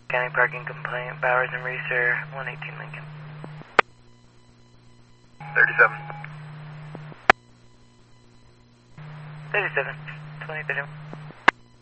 County parking complaint, Bowers and Reeser, 118 Lincoln. 37. 37, 20, 31.